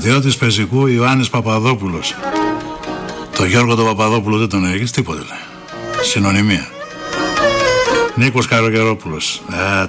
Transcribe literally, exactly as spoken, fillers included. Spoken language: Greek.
Στρατιώτης Πεζικού Ιωάννης Παπαδόπουλος. Το Γιώργο τον Παπαδόπουλο δεν τον έχεις, τίποτε λέει. Συνωνυμία. Νίκος Καρογερόπουλος. Α,